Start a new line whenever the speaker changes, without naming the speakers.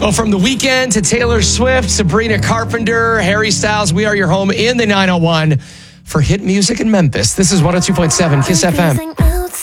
Well, from The Weeknd to Taylor Swift, Sabrina Carpenter, Harry Styles, we are your home in the 901 for hit music in Memphis. This is 102.7 Kiss FM.